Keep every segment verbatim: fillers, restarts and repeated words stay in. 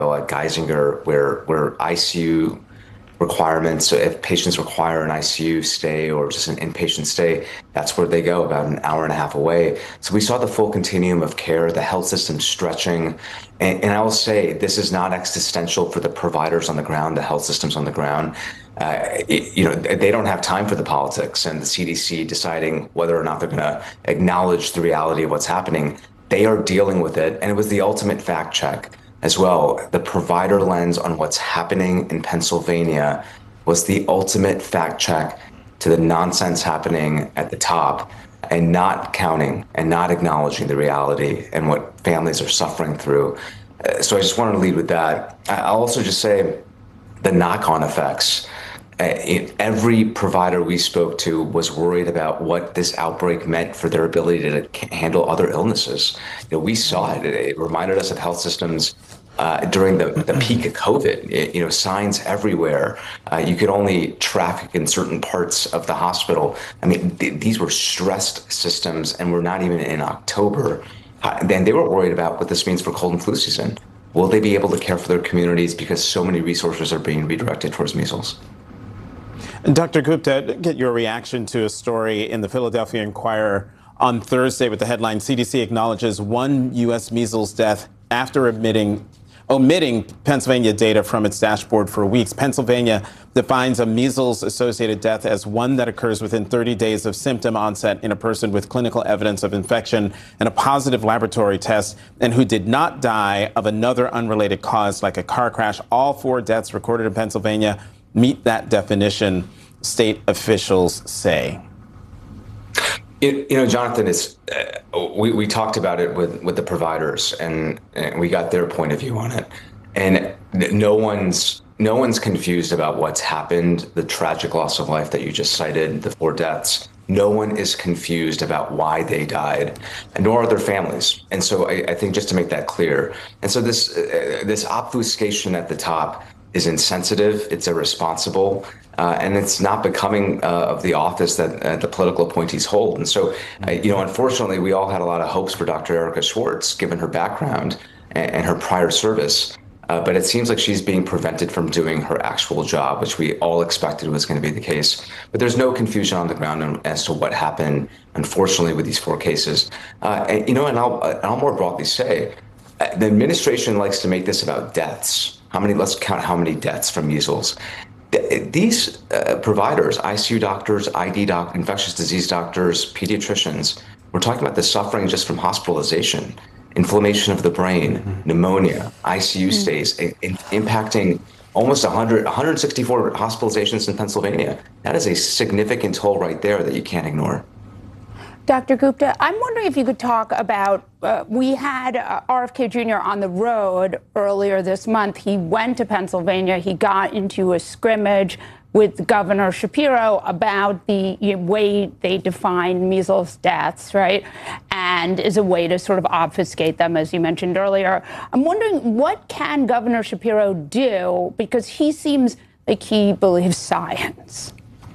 at Geisinger, where where I C U requirements. So if patients require an I C U stay or just an inpatient stay, that's where they go, about an hour and a half away. So we saw the full continuum of care, the health system stretching. And, and I will say this is not existential for the providers on the ground, the health systems on the ground. Uh, it, you know, they don't have time for the politics and the C D C deciding whether or not they're going to acknowledge the reality of what's happening. They are dealing with it. And it was the ultimate fact check as well. The provider lens on what's happening in Pennsylvania was the ultimate fact check to the nonsense happening at the top and not counting and not acknowledging the reality and what families are suffering through. Uh, so I just wanted to lead with that. I'll also just say the knock-on effects. Uh, every provider we spoke to was worried about what this outbreak meant for their ability to handle other illnesses. You know, we saw it. It reminded us of health systems uh, during the, the peak of COVID. It, you know, signs everywhere. Uh, you could only traffic in certain parts of the hospital. I mean, th- these were stressed systems, and we're not even in October. Uh, then they were worried about what this means for cold and flu season. Will they be able to care for their communities because so many resources are being redirected towards measles? Doctor Gupta, get your reaction to a story in the Philadelphia Inquirer on Thursday with the headline, C D C acknowledges one U S measles death after admitting, omitting Pennsylvania data from its dashboard for weeks. Pennsylvania defines a measles-associated death as one that occurs within thirty days of symptom onset in a person with clinical evidence of infection and a positive laboratory test, and who did not die of another unrelated cause like a car crash. All four deaths recorded in Pennsylvania meet that definition, state officials say. You, you know, Jonathan, it's, uh, we, we talked about it with, with the providers, and, and we got their point of view on it. And no one's no one's confused about what's happened, the tragic loss of life that you just cited, the four deaths. No one is confused about why they died, and nor are their families. And so I, I think just to make that clear, and so this uh, this obfuscation at the top is insensitive, it's irresponsible, uh, and it's not becoming uh, of the office that uh, the political appointees hold. And so, uh, you know, unfortunately, we all had a lot of hopes for Doctor Erika Schwartz, given her background and, and her prior service. Uh, but it seems like she's being prevented from doing her actual job, which we all expected was going to be the case. But there's no confusion on the ground as to what happened, unfortunately, with these four cases. Uh, and, you know, and I'll, I'll more broadly say, uh, the administration likes to make this about deaths. How many, let's count how many deaths from measles. These uh, providers, I C U doctors, I D doc, infectious disease doctors, pediatricians, we're talking about the suffering just from hospitalization, inflammation of the brain, mm-hmm. pneumonia, I C U mm-hmm. stays, in, in, impacting almost one hundred, one hundred sixty-four hospitalizations in Pennsylvania. That is a significant toll right there that you can't ignore. Doctor Gupta, I'm wondering if you could talk about, uh, we had uh, R F K Junior on the road earlier this month. He went to Pennsylvania. He got into a scrimmage with Governor Shapiro about the you know, way they define measles deaths, right? And as a way to sort of obfuscate them, as you mentioned earlier. I'm wondering, what can Governor Shapiro do? Because he seems like he believes science.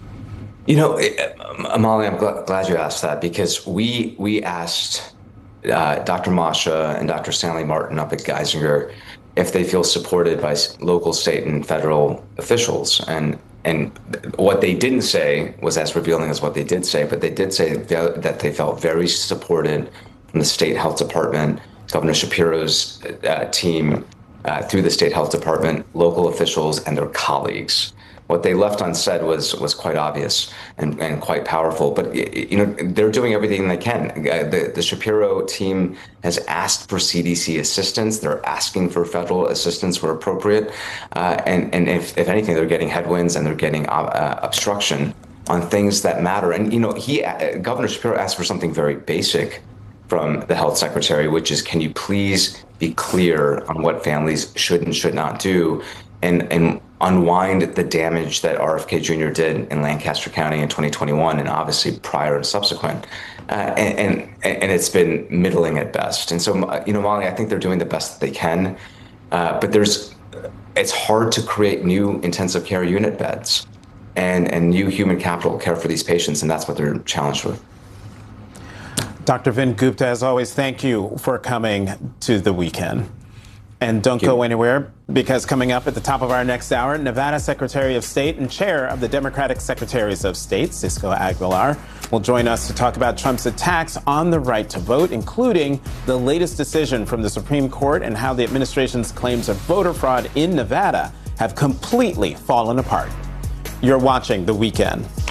You know, Amalia, I'm gl- glad you asked that, because we we asked uh, Doctor Masha and Doctor Stanley Martin up at Geisinger if they feel supported by local, state, and federal officials. And and what they didn't say was as revealing as what they did say, but they did say that they felt very supported from the state health department, Governor Shapiro's uh, team, uh, through the state health department, local officials, and their colleagues. What they left unsaid was was quite obvious and, and quite powerful. But you know, they're doing everything they can. The, the Shapiro team has asked for C D C assistance. They're asking for federal assistance where appropriate. Uh, and and if, if anything, they're getting headwinds and they're getting uh, obstruction on things that matter. And you know, he uh, Governor Shapiro asked for something very basic from the health secretary, which is, can you please be clear on what families should and should not do, and and unwind the damage that R F K Junior did in Lancaster County in twenty twenty-one, and obviously prior and subsequent. Uh, and, and and it's been middling at best. And so, you know, Molly, I think they're doing the best that they can. Uh, but there's, it's hard to create new intensive care unit beds and, and new human capital care for these patients, and that's what they're challenged with. Doctor Vin Gupta, as always, thank you for coming to The Weekend. And don't go anywhere, because coming up at the top of our next hour, Nevada Secretary of State and chair of the Democratic Secretaries of State, Cisco Aguilar, will join us to talk about Trump's attacks on the right to vote, including the latest decision from the Supreme Court and how the administration's claims of voter fraud in Nevada have completely fallen apart. You're watching The Weekend.